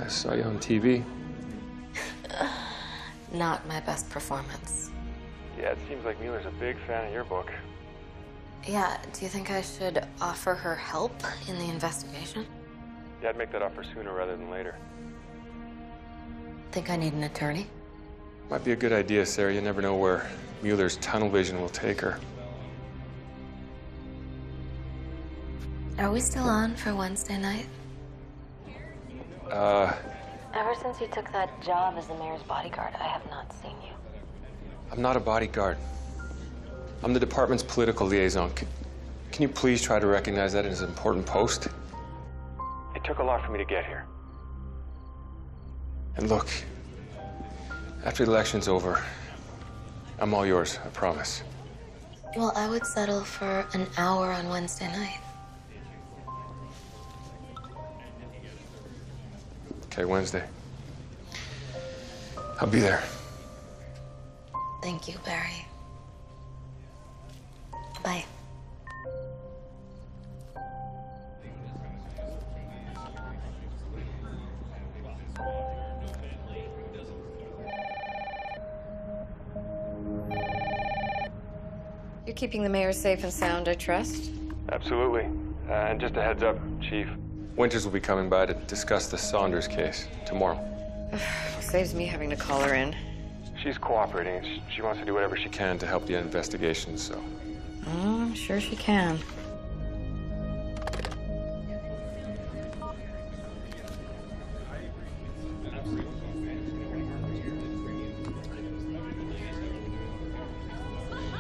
I saw you on TV. Not my best performance. Yeah, it seems like Mueller's a big fan of your book. Yeah, do you think I should offer her help in the investigation? Yeah, I'd make that offer sooner rather than later. Think I need an attorney? Might be a good idea, Sarah. You never know where Mueller's tunnel vision will take her. Are we still on for Wednesday night? Ever since you took that job as the mayor's bodyguard, I have not seen you. I'm not a bodyguard. I'm the department's political liaison. Can you please try to recognize that as an important post? It took a lot for me to get here. And look, after the election's over, I'm all yours, I promise. Well, I would settle for an hour on Wednesday night. Okay, Wednesday. I'll be there. Thank you, Barry. Bye. You're keeping the mayor safe and sound, I trust? Absolutely. And just a heads up, Chief. Winters will be coming by to discuss the Saunders case tomorrow. Saves me having to call her in. She's cooperating. She wants to do whatever she can to help the investigation, so. I'm sure she can.